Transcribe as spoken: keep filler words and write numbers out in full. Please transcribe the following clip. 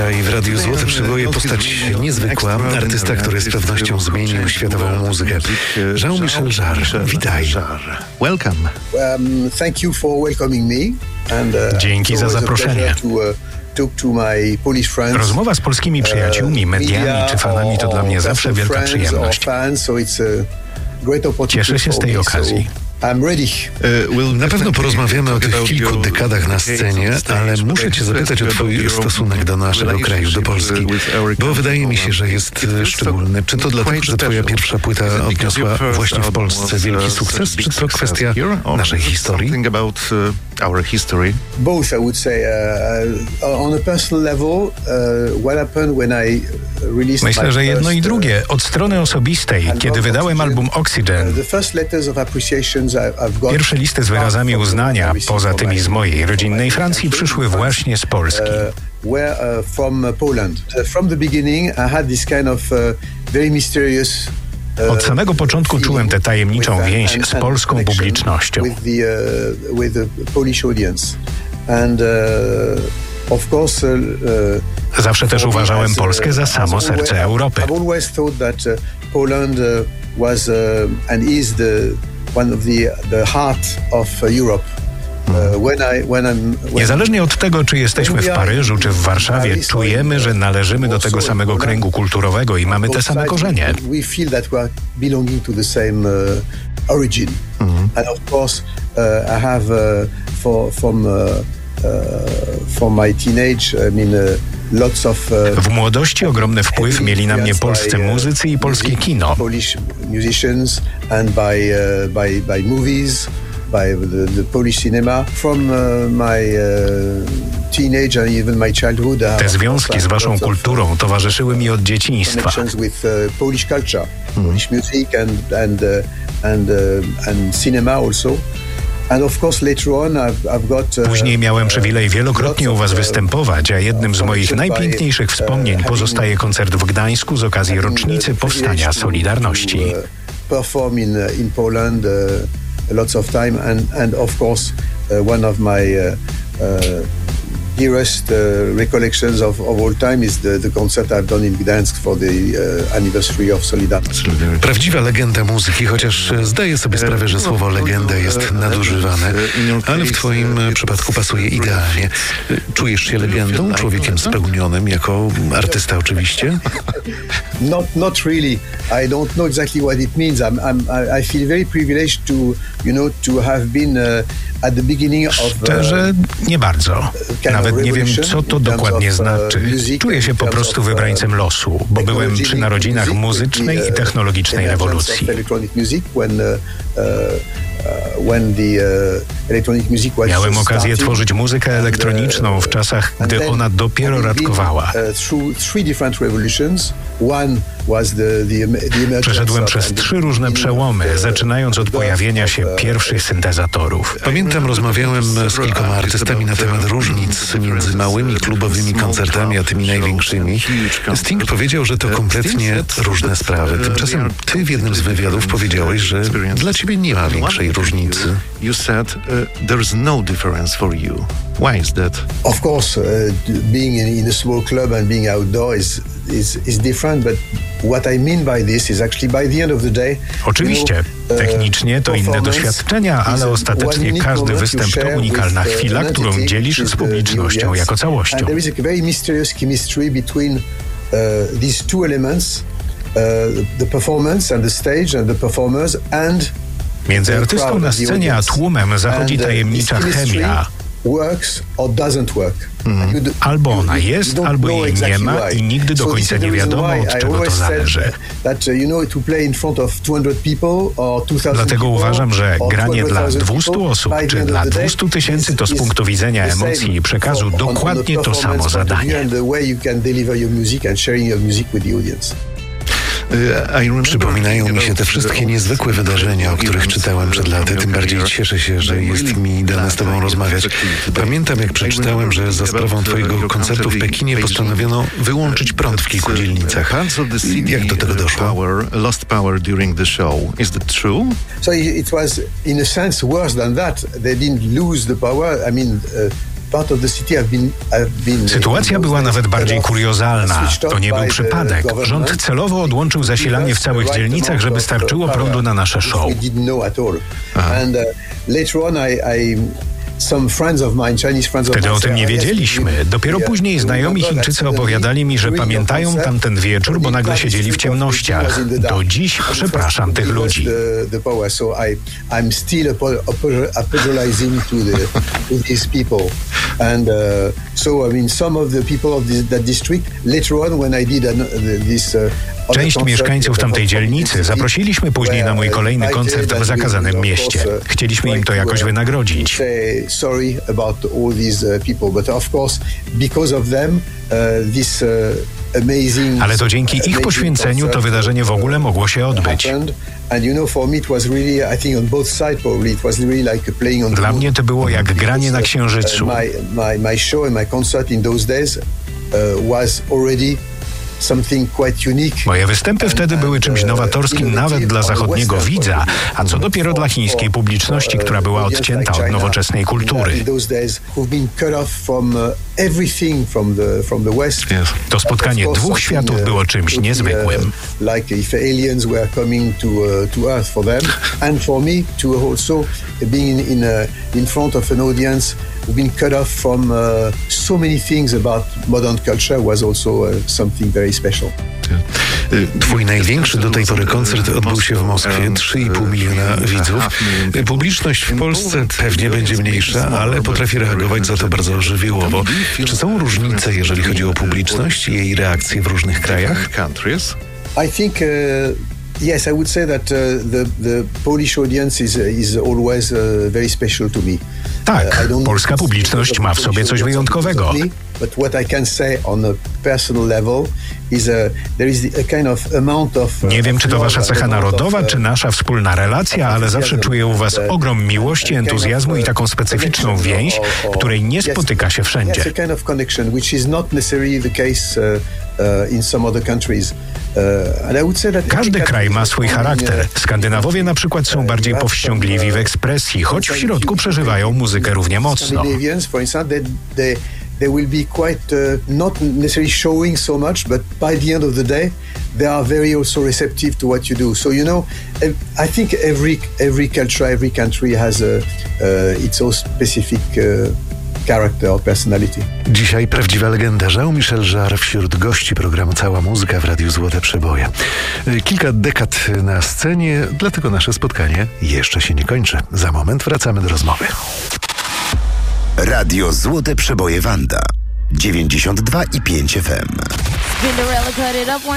Dzisiaj w Radiu Złote Przeboje postać niezwykła, artysta, który z pewnością zmienił światową muzykę. Jean-Michel Jarre, witaj. Welcome. Um, thank you for welcoming me. And, uh, Dzięki za zaproszenie. Rozmowa z polskimi przyjaciółmi, mediami czy fanami to dla mnie zawsze wielka przyjemność. Cieszę się z tej okazji. Na pewno porozmawiamy o tych kilku dekadach na scenie, ale muszę cię zapytać o twój stosunek do naszego kraju, do Polski, bo wydaje mi się, że jest szczególny. Czy to dlatego, że twoja pierwsza płyta odniosła właśnie w Polsce wielki sukces, czy to kwestia naszej historii? Both, I would say. Uh, on a personal level, uh, what happened when I released Myślę, że jedno i drugie. Od strony osobistej, kiedy wydałem album Oxygen, pierwsze listy z wyrazami uznania, poza tymi z mojej rodzinnej Francji, przyszły właśnie z Polski. Were from Poland. From the beginning, I had this kind of very mysterious. Od samego początku czułem tę tajemniczą więź z polską publicznością. Zawsze też uważałem Polskę za samo serce Europy. Niezależnie od tego, czy jesteśmy w Paryżu, czy w Warszawie, czujemy, że należymy do tego samego kręgu kulturowego i mamy te same korzenie. W młodości ogromny wpływ mieli na mnie polscy muzycy i polskie kino. By the, the Polish cinema from uh, my uh, teenage and even my childhood. Te związki z waszą kulturą towarzyszyły mi od dzieciństwa. With uh, Polish culture, hmm. Polish music and and uh, and uh, and cinema also. And of course later on I've, I've got, uh, Później miałem przywilej wielokrotnie u was występować, a jednym z moich najpiękniejszych wspomnień pozostaje koncert w Gdańsku z okazji rocznicy powstania Solidarności. Perform in in Poland. Lots of time and and of course uh, one of my uh, uh, dearest uh, recollections of, of all time is the, the concert I've done in Gdańsk for the uh, anniversary of Solidarność. Prawdziwa legenda muzyki, chociaż zdaję sobie sprawę, że słowo legenda jest nadużywane, ale w twoim przypadku pasuje idealnie. Czujesz się legendą, człowiekiem spełnionym, jako artysta oczywiście? Not not really. I don't know exactly what it means. I'm, I'm I feel very privileged to, you know, to have been uh, at the beginning of. Szczerze, nie bardzo. Nawet nie wiem, co to dokładnie znaczy. Czuję się po prostu wybrańcem losu, bo byłem przy narodzinach muzycznej i technologicznej rewolucji. Miałem okazję tworzyć muzykę elektroniczną w czasach, gdy ona dopiero raczkowała. Przeszedłem przez trzy różne przełomy, zaczynając od pojawienia się pierwszych syntezatorów. Pamiętam, rozmawiałem z kilkoma artystami na temat różnic między małymi klubowymi koncertami a tymi największymi. Sting powiedział, że to kompletnie różne sprawy. Tymczasem ty w jednym z wywiadów powiedziałeś, że dla ciebie nie ma większej różnicy. You said uh, there's no difference for you. Why is that? Of course, uh, being in, in a small club and being outdoor is, is is different, but what I mean by this is actually by the end of the day. Oczywiście, technicznie to inne doświadczenia, ale ostatecznie każdy występ to unikalna chwila, którą dzielisz z publicznością jako całością. There is a very mysterious chemistry between uh, these two elements, uh, the performance and the stage and the performers and między artystą na scenie a tłumem zachodzi tajemnicza chemia. Albo ona jest, albo jej nie ma i nigdy do końca nie wiadomo, od czego to zależy. Dlatego uważam, że granie dla dwustu osób czy dla dwustu tysięcy to z punktu widzenia emocji i przekazu dokładnie to samo zadanie. Przypominają mi się te wszystkie niezwykłe wydarzenia, o których czytałem przed laty. Tym bardziej cieszę się, że jest mi dane z tobą rozmawiać. Pamiętam, jak przeczytałem, że za sprawą twojego koncertu w Pekinie postanowiono wyłączyć prąd w kilku dzielnicach. Jak do tego doszło? Lost power during the show. Is that true? So it was in a sense worse than that. They didn't lose the power. I mean, uh, Sytuacja była nawet bardziej kuriozalna. To nie był przypadek. Rząd celowo odłączył zasilanie w całych dzielnicach, żeby starczyło prądu na nasze show. Wtedy o tym nie wiedzieliśmy. Dopiero później znajomi Chińczycy opowiadali mi, że pamiętają tamten wieczór, bo nagle siedzieli w ciemnościach. Do dziś przepraszam tych ludzi. Część mieszkańców tamtej dzielnicy zaprosiliśmy później na mój kolejny koncert w zakazanym mieście. Chcieliśmy im to jakoś wynagrodzić. Ale to dzięki ich poświęceniu to wydarzenie w ogóle mogło się odbyć. Dla mnie to było jak granie na Księżycu. Moje występy wtedy były czymś nowatorskim nawet dla zachodniego widza, a co dopiero dla chińskiej publiczności, która była odcięta od nowoczesnej kultury. To spotkanie dwóch światów było czymś niezwykłym. We've been cut off from uh, so many things about modern culture was also uh, something very special. Twój największy do tej pory koncert odbył się w Moskwie, trzy i pół miliona widzów. Publiczność w Polsce pewnie będzie mniejsza, ale potrafi reagować za to bardzo żywiołowo. Czy są różnice, jeżeli chodzi o publiczność i jej reakcje w różnych krajach? I think uh, yes, I would say that uh, the the Polish audience is is always uh, very special to me. Tak, polska publiczność ma w sobie coś wyjątkowego. Nie wiem, czy to wasza cecha narodowa, czy nasza wspólna relacja, ale zawsze czuję u was ogrom miłości, entuzjazmu i taką specyficzną więź, której nie spotyka się wszędzie. Każdy kraj ma swój charakter. Skandynawowie na przykład są bardziej powściągliwi w ekspresji, choć w środku przeżywają muzykę równie mocno. They will be quite uh, not necessarily showing so much, but by the end of the day, they are very also receptive to what you do. So you know, I think every every culture, every country has a, uh, its own specific uh, character or personality. Dzisiaj prawdziwa legenda. Jean-Michel Jarre wśród gości programu Cała Muzyka w Radiu Złote Przeboje. Kilka dekad na scenie, dlatego nasze spotkanie jeszcze się nie kończy. Za moment wracamy do rozmowy. Radio Złote Przeboje Wanda dziewięćdziesiąt dwa i pięć F M.